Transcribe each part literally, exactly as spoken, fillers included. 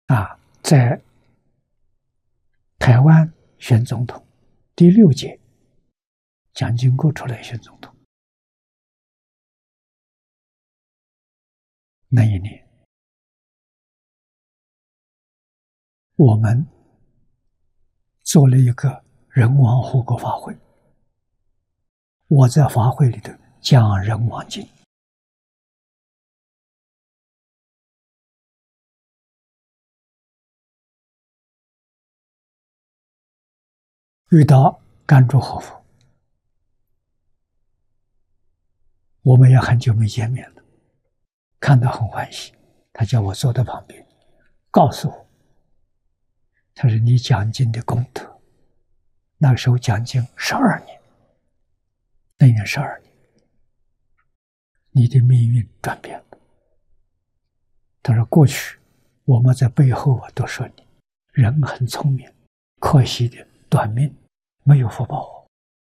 啊，在台湾选总统，第六届蒋经国出来选总统，那一年我们做了一个人王护国法会，我在法会里头讲人王经。遇到甘珠和夫，我们也很久没见面了，看到很欢喜，他叫我坐在旁边，告诉我，他说你讲经的功德，那个时候讲经十二年，那年十二年，你的命运转变了。他说过去我们在背后啊都说你人很聪明，可惜的短命，没有福报。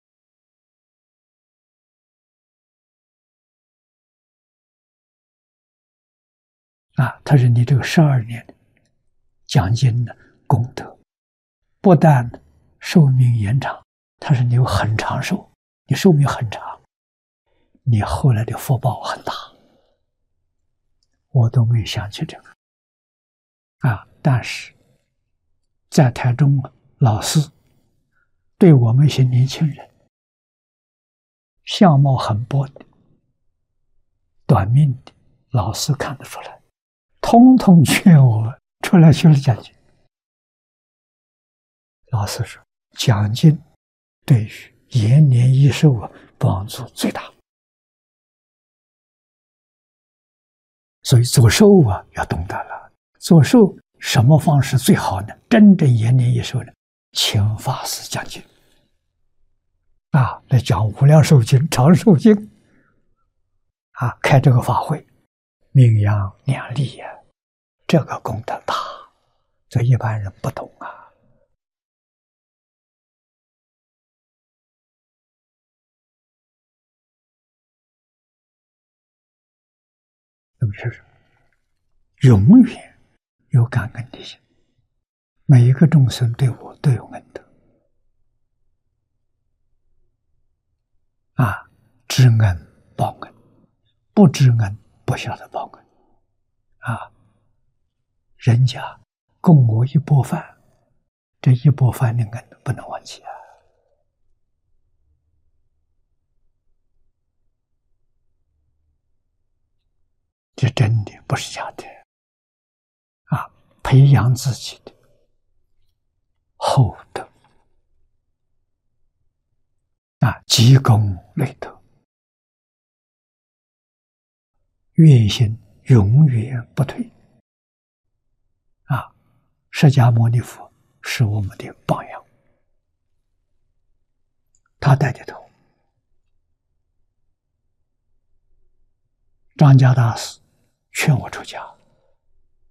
啊，他说你这个十二年讲经的功德，不但寿命延长，他说你有很长寿，你寿命很长，你后来的福报很大，我都没有想起这个。啊，但是在台中老师对我们一些年轻人相貌很薄的、短命的，老师看得出来，通通劝我出来学了讲经。老师说，讲经对于延年益寿啊帮助最大，所以做寿啊要懂得了。做寿什么方式最好呢？真正延年益寿呢？请法师讲经啊，来讲无量寿经、长寿经啊，开这个法会，名扬两利呀，这个功德大，这一般人不懂啊。那么是永远有感恩的心，每一个众生对我都有恩德啊，知恩报恩，不知恩不晓得报恩啊。人家供我一钵饭，这一钵饭的恩不能忘记啊。这真的不是假的啊！培养自己的厚德啊，积功累德，愿心永远不退啊！释迦牟尼佛是我们的榜样，他带的头。张家大师劝我出家，